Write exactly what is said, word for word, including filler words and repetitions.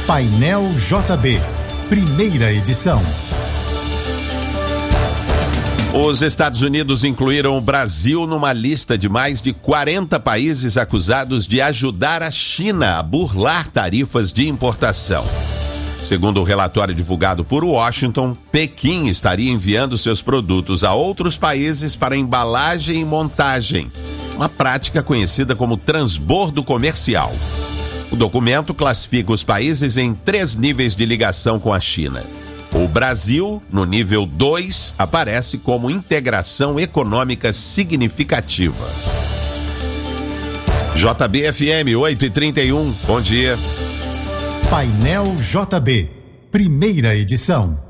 Painel J B, primeira edição. Os Estados Unidos incluíram o Brasil numa lista de mais de quarenta países acusados de ajudar a China a burlar tarifas de importação. Segundo o relatório divulgado por Washington, Pequim estaria enviando seus produtos a outros países para embalagem e montagem, uma prática conhecida como transbordo comercial. O documento classifica os países em três níveis de ligação com a China. O Brasil, no nível dois, aparece como integração econômica significativa. J B F M oito e trinta e um, bom dia. Painel J B, primeira edição.